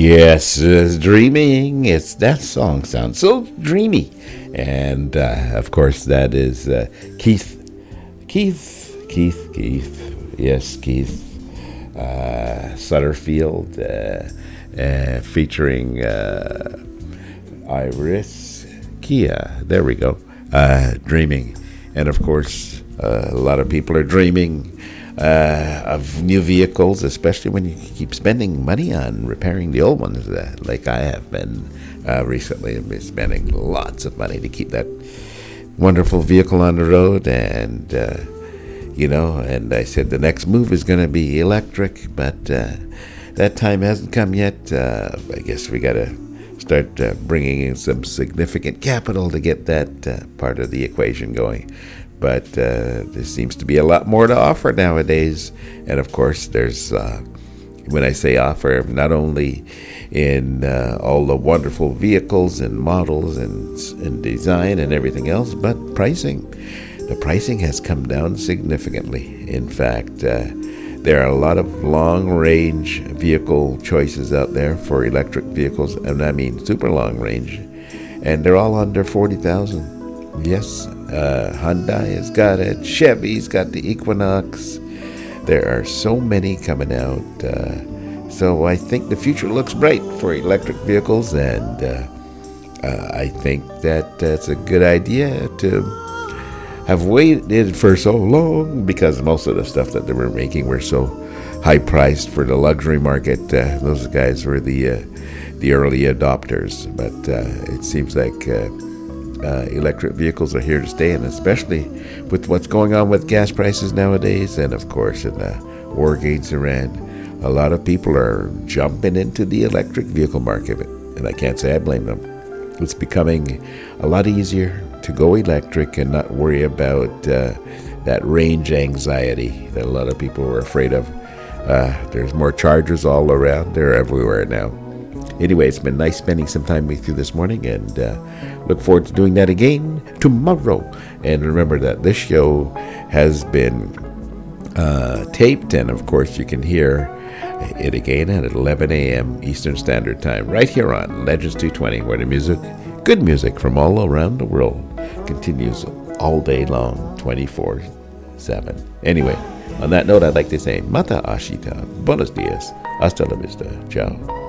Yes, dreaming. It's that song sounds so dreamy, and of course that is Keith. Yes, Keith Sutterfield, featuring Iris Kia. There we go. Dreaming, and of course a lot of people are dreaming of new vehicles, especially when you keep spending money on repairing the old ones, like I have been recently. I've been spending lots of money to keep that wonderful vehicle on the road, and and I said the next move is going to be electric, but that time hasn't come yet. I guess we got to start bringing in some significant capital to get that part of the equation going. But there seems to be a lot more to offer nowadays. And of course, there's, when I say offer, not only in all the wonderful vehicles and models and design and everything else, but pricing. The pricing has come down significantly. In fact, there are a lot of long-range vehicle choices out there for electric vehicles, and I mean super long-range, and they're all under $40,000. Yes. Hyundai has got it. Chevy's got the Equinox. There are so many coming out. So I think the future looks bright for electric vehicles, and I think that that's a good idea to have waited for so long, because most of the stuff that they were making were so high priced for the luxury market. Those guys were the early adopters, but it seems like electric vehicles are here to stay, and especially with what's going on with gas prices nowadays, and of course in the war against Iran, a lot of people are jumping into the electric vehicle market, and I can't say I blame them. It's becoming a lot easier to go electric and not worry about that range anxiety that a lot of people were afraid of. There's more chargers all around. They're everywhere now. Anyway, it's been nice spending some time with you this morning, and look forward to doing that again tomorrow. And remember that this show has been taped, and of course you can hear it again at 11 a.m. Eastern Standard Time, right here on Legends 220, where the music, good music from all around the world, continues all day long, 24/7. Anyway, on that note, I'd like to say Mata Ashita, Buenos Dias, Hasta la Vista, Ciao.